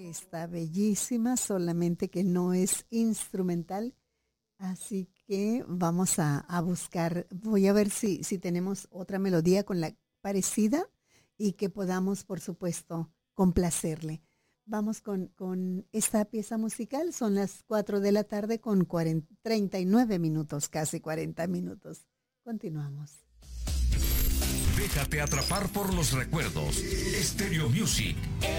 está bellísima, solamente que no es instrumental. Así que vamos a buscar, voy a ver si tenemos otra melodía con la parecida y que podamos, por supuesto, complacerle. Vamos con esta pieza musical, son las 4 de la tarde con 39 minutos, casi 40 minutos. Continuamos. Déjate atrapar por los recuerdos. Stereo Music.